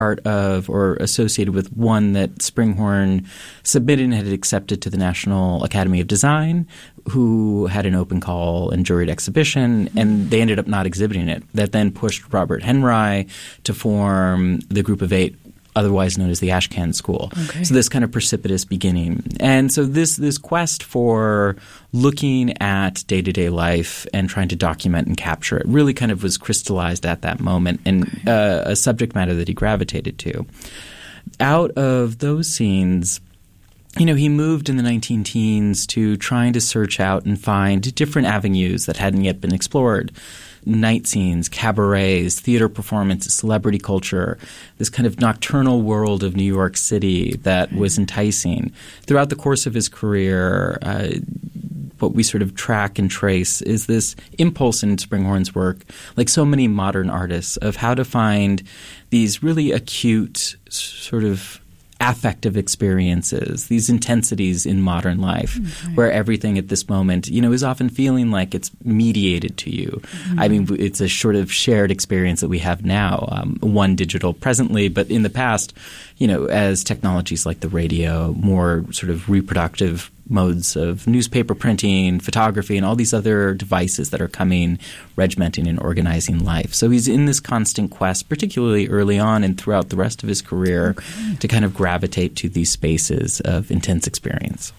part of or associated with one that Springhorn submitted and had accepted to the National Academy of Design, who had an open call and juried exhibition, and they ended up not exhibiting it. That then pushed Robert Henry to form the Group of Eight, otherwise known as the Ashcan School. Okay. So this kind of precipitous beginning. And so this quest for looking at day-to-day life and trying to document and capture it really kind of was crystallized at that moment and a subject matter that he gravitated to. Out of those scenes, he moved in the 19-teens to trying to search out and find different avenues that hadn't yet been explored. Night scenes, cabarets, theater performances, celebrity culture, this kind of nocturnal world of New York City that was enticing. Throughout the course of his career, what we sort of track and trace is this impulse in Springhorn's work, like so many modern artists, of how to find these really acute sort of affective experiences, these intensities in modern life, where everything at this moment, is often feeling like it's mediated to you. I mean, it's a sort of shared experience that we have now, one digital presently, but in the past, as technologies like the radio, more sort of reproductive modes of newspaper printing, photography, and all these other devices that are coming, regimenting and organizing life. So he's in this constant quest, particularly early on and throughout the rest of his career, to kind of gravitate to these spaces of intense experience.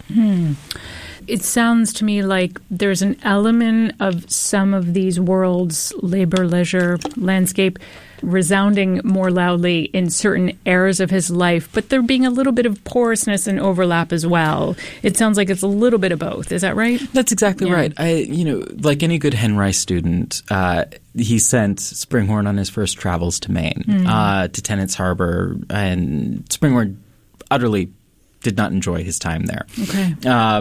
It sounds to me like there's an element of some of these worlds, labor, leisure, landscape, resounding more loudly in certain eras of his life, but there being a little bit of porousness and overlap as well. It sounds like it's a little bit of both. Is that right? That's exactly right. Like any good Henry student, he sent Springhorn on his first travels to Maine, to Tennant's Harbor, and Springhorn utterly did not enjoy his time there. Okay.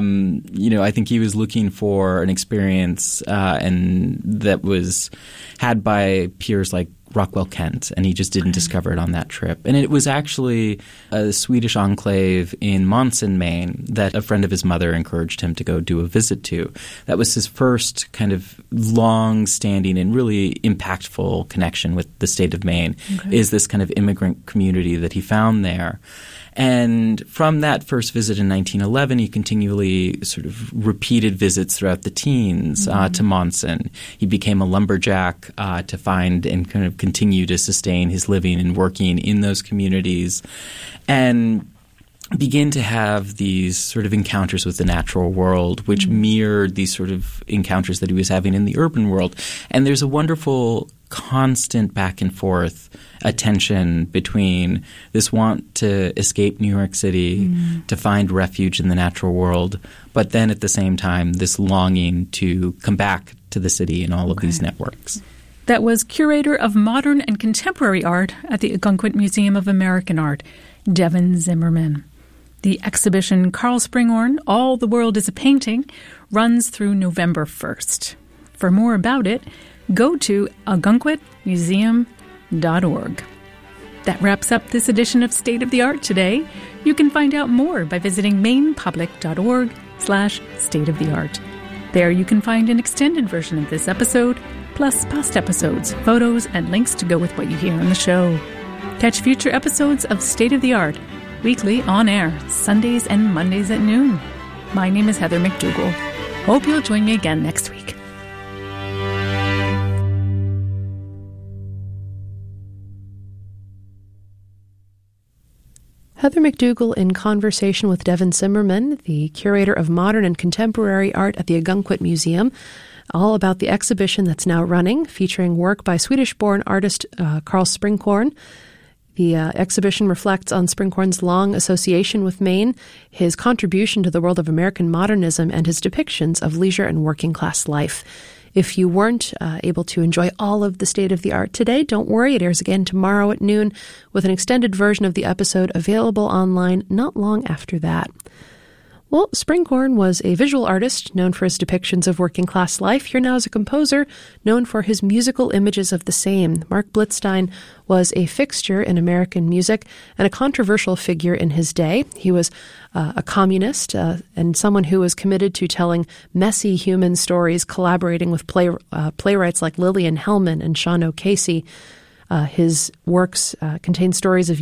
I think he was looking for an experience and that was had by peers like Rockwell Kent, and he just didn't discover it on that trip. And it was actually a Swedish enclave in Monson, Maine, that a friend of his mother encouraged him to go do a visit to. That was his first kind of long-standing and really impactful connection with the state of Maine, is this kind of immigrant community that he found there. And from that first visit in 1911, he continually sort of repeated visits throughout the teens to Monson. He became a lumberjack to find and kind of continue to sustain his living and working in those communities, and begin to have these sort of encounters with the natural world, which mirrored these sort of encounters that he was having in the urban world. And there's a wonderful constant back and forth attention between this want to escape New York City, to find refuge in the natural world, but then at the same time this longing to come back to the city and all of these networks. That was curator of modern and contemporary art at the Ogunquit Museum of American Art, Devin Zimmerman. The exhibition Karl Springhorn, All the World is a Painting, runs through November 1st. For more about it, go to ogunquitmuseum.org. That wraps up this edition of State of the Art today. You can find out more by visiting mainepublic.org/stateoftheart. There you can find an extended version of this episode, plus past episodes, photos, and links to go with what you hear on the show. Catch future episodes of State of the Art weekly on air, Sundays and Mondays at noon. My name is Heather McDougall. Hope you'll join me again next week. Heather McDougall in conversation with Devin Zimmerman, the curator of modern and contemporary art at the Ogunquit Museum, all about the exhibition that's now running, featuring work by Swedish-born artist Karl Springhorn. The exhibition reflects on Springhorn's long association with Maine, his contribution to the world of American modernism, and his depictions of leisure and working-class life. If you weren't able to enjoy all of the State of the Art today, don't worry. It airs again tomorrow at noon with an extended version of the episode available online not long after that. Well, Springhorn was a visual artist known for his depictions of working-class life. Here now is a composer known for his musical images of the same. Mark Blitzstein was a fixture in American music and a controversial figure in his day. He was a communist and someone who was committed to telling messy human stories, collaborating with playwrights like Lillian Hellman and Sean O'Casey. His works contain stories of